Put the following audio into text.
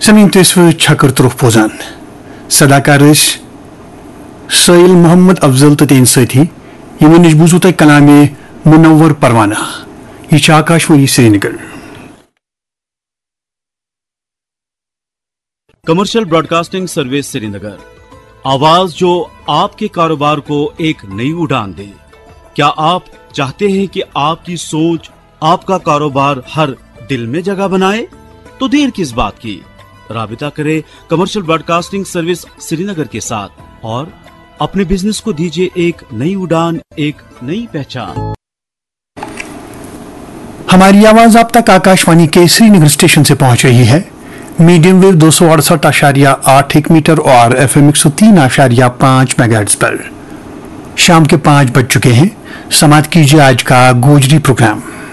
Samin Tesfu Chakar Turuf Pozan Sadakarish Sail Muhammad Afzal Tatain Sati Yemenish Buzuta Kalame Munawar Parwana Ichakashwari Srinagar. Commercial broadcasting service Srinagar, आवाज जो आपके कारोबार को एक नई उड़ान दे। क्या आप चाहते हैं कि आपकी सोच आपका कारोबार हर दिल में जगह बनाए? तो देर किस बात की, राबिता करें कमर्शियल ब्रॉडकास्टिंग सर्विस श्रीनगर के साथ और अपने बिजनेस को दीजिए एक नई उड़ान, एक नई पहचान। हमारी आवाज आप तक आकाशवाणी के श्रीनगर स्टेशन से पहुंच रही है। मीडियम वेव 268.8 मीटर और FM 103.5 मेगाहर्ट्ज पर। शाम के 5 बज चुके हैं। समाप्त कीजिए आज का गोजरी प्रोग्राम।